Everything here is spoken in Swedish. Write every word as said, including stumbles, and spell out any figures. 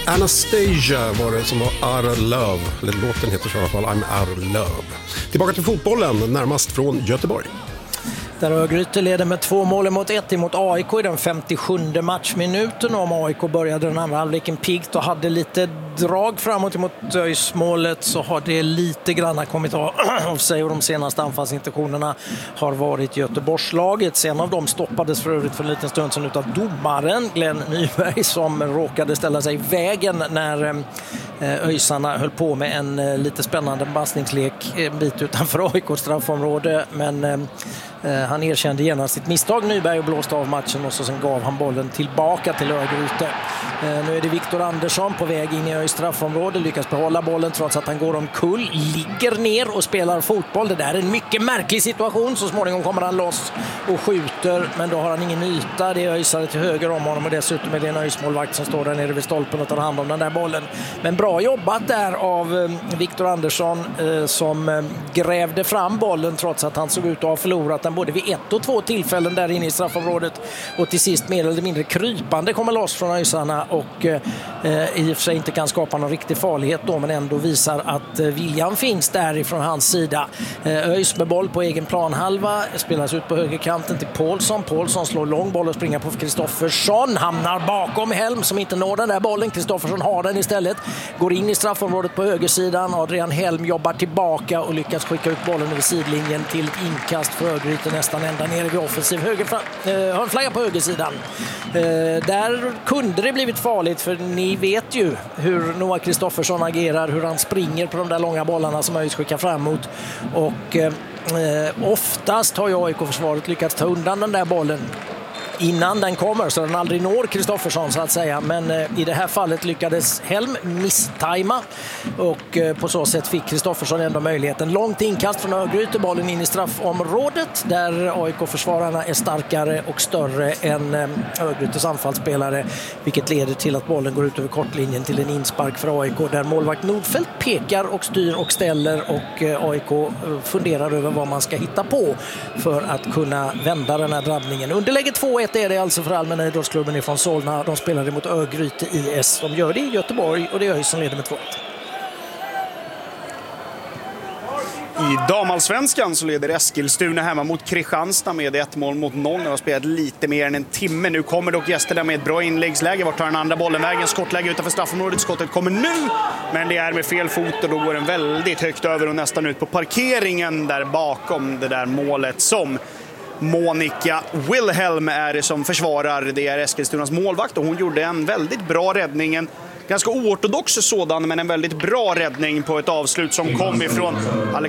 Anastasia var det som var Our Love. Eller låten heter så i alla fall, I'm Our Love. Tillbaka till fotbollen, närmast från Göteborg. Där Örgryte leder med två mål mot ett mot A I K i den femtiosjunde matchminuten. Om A I K började den andra halvleken piggt och hade lite drag framåt mot Öjsmålet, så har det lite grann kommit av sig, och de senaste anfallsintentionerna har varit Göteborgslaget. En av dem stoppades för övrigt för en liten stund sedan utav domaren Glenn Nyberg, som råkade ställa sig i vägen när Öjsarna höll på med en lite spännande passningslek en bit utanför A I K:s straffområde, men han erkände genast sitt misstag, Nyberg, och blåste av matchen, och så sen gav han bollen tillbaka till Örgryte. Nu är det Viktor Andersson på väg in i Öjs straffområde, lyckas behålla bollen trots att han går omkull, ligger ner och spelar fotboll. Det där är en mycket märklig situation. Så småningom kommer han loss och skjuter, men då har han ingen yta. Det är Öjsare till höger om honom, och dessutom är det en Öjsmålvakt som står där nere vid stolpen och tar hand om den där bollen. Men bra jobbat där av Viktor Andersson som grävde fram bollen trots att han såg ut att ha förlorat den både vid ett och två tillfällen där inne i straffområdet, och till sist mer eller mindre krypande kommer loss från Öjsarna och eh, i och för sig inte kan skapa någon riktig farlighet då, men ändå visar att eh, viljan finns där ifrån hans sida. Eh, Öjs med boll på egen planhalva, spelas ut på högerkanten till Paulsson. Paulsson slår lång boll och springer på Kristoffersson, hamnar bakom Helm som inte når den där bollen. Kristoffersson har den istället, går in i straffområdet på högersidan. Adrian Helm jobbar tillbaka och lyckas skicka ut bollen över sidlinjen till ett inkast för Örgryte nästan ända nere vid offensiv höger, eh, hörnflagga på högersidan. Eh, där kunde det blivit farligt, för ni vet ju hur Noah Kristoffersson agerar, hur han springer på de där långa bollarna som Öjs skickar framåt, och eh, oftast har ju A I K-försvaret lyckats ta undan den där bollen innan den kommer, så den aldrig når Kristoffersson så att säga, men eh, i det här fallet lyckades Helm misstajma, och eh, på så sätt fick Kristoffersson ändå möjligheten. Långt inkast från Örgryte, bollen in i straffområdet där A I K-försvararna är starkare och större än eh, Örgrytes anfallsspelare, vilket leder till att bollen går ut över kortlinjen till en inspark för A I K, där målvakt Nordfeldt pekar och styr och ställer, och eh, A I K funderar över vad man ska hitta på för att kunna vända den här drabbningen. Underlägget två ett är det alltså för Allmänna idrottsklubben ifrån Solna. De spelade mot Örgryte I S. De gör det i Göteborg, och det är Öjs som leder med två ett. I damallsvenskan så leder Eskilstuna hemma mot Kristianstad med ett mål mot noll. De har spelat lite mer än en timme. Nu kommer dock gästerna med ett bra inläggsläge. Vart tar den andra bollen vägen? Skottläge utanför straffområdet. Skottet kommer nu, men det är med fel fot, och då går den väldigt högt över och nästan ut på parkeringen där bakom det där målet som Monica Wilhelm är som försvarar. Det är Eskilstunas målvakt, och hon gjorde en väldigt bra räddning. En ganska oortodox sådan, men en väldigt bra räddning på ett avslut som kom ifrån